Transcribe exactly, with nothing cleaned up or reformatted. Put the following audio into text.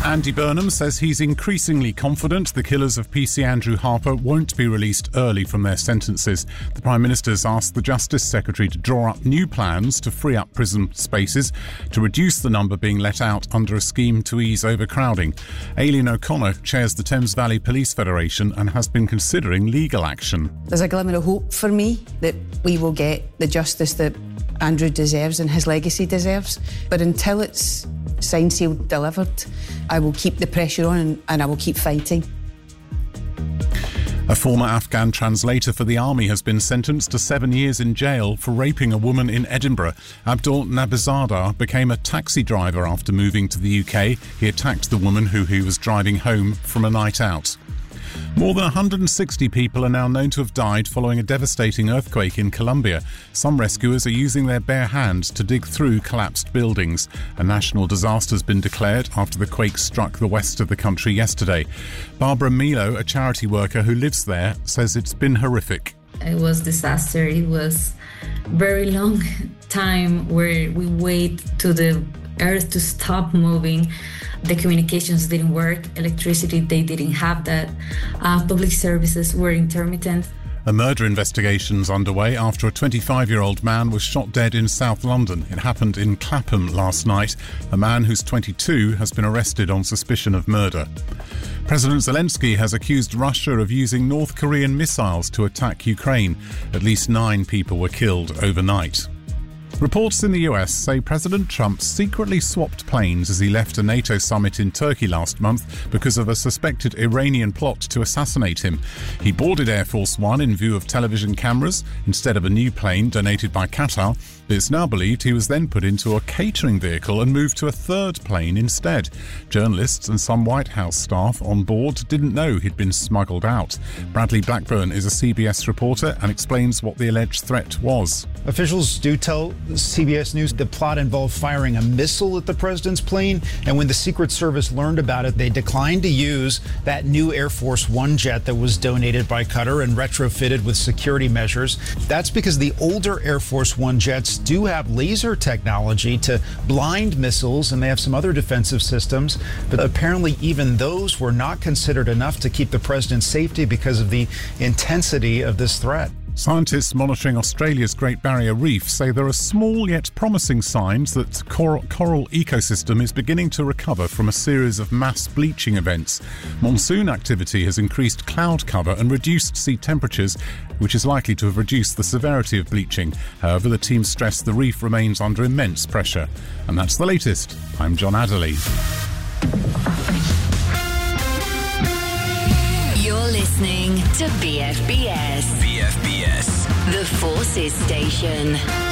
Andy Burnham says he's increasingly confident the killers of P C Andrew Harper won't be released early from their sentences. The Prime Minister's asked the Justice Secretary to draw up new plans to free up prison spaces to reduce the number being let out under a scheme to ease overcrowding. Aileen O'Connor chairs the Thames Valley Police Federation and has been considering legal action. There's a glimmer of hope for me that we will get the justice that Andrew deserves and his legacy deserves. But until it's signed, sealed, delivered, I will keep the pressure on and, and I will keep fighting. A former Afghan translator for the army has been sentenced to seven years in jail for raping a woman in Edinburgh. Abdul Nabizadeh became a taxi driver after moving to the U K. He attacked the woman who he was driving home from a night out. More than one hundred sixty people are now known to have died following a devastating earthquake in Colombia. Some rescuers are using their bare hands to dig through collapsed buildings. A national disaster has been declared after the quake struck the west of the country yesterday. Barbara Milo, a charity worker who lives there, says it's been horrific. It was disaster. It was very long time where we wait to the earth to stop moving. The communications didn't work, electricity, they didn't have that. Uh, public services were intermittent. A murder investigation's underway after a twenty-five-year-old man was shot dead in South London. It happened in Clapham last night. A man who's twenty-two has been arrested on suspicion of murder. President Zelensky has accused Russia of using North Korean missiles to attack Ukraine. At least nine people were killed overnight. Reports in the U S say President Trump secretly swapped planes as he left a NATO summit in Turkey last month because of a suspected Iranian plot to assassinate him. He boarded Air Force One in view of television cameras instead of a new plane donated by Qatar. It's now believed he was then put into a catering vehicle and moved to a third plane instead. Journalists and some White House staff on board didn't know he'd been smuggled out. Bradley Blackburn is a C B S reporter and explains what the alleged threat was. Officials do tell C B S News the plot involved firing a missile at the president's plane, and when the Secret Service learned about it, they declined to use that new Air Force One jet that was donated by Qatar and retrofitted with security measures. That's because the older Air Force One jets do have laser technology to blind missiles, and they have some other defensive systems, but apparently even those were not considered enough to keep the president's safety because of the intensity of this threat. Scientists monitoring Australia's Great Barrier Reef say there are small yet promising signs that coral, coral ecosystem is beginning to recover from a series of mass bleaching events. Monsoon activity has increased cloud cover and reduced sea temperatures, which is likely to have reduced the severity of bleaching. However, the team stressed the reef remains under immense pressure. And that's the latest. I'm John Adderley. You're listening to B F B S. B F B S. The Forces Station.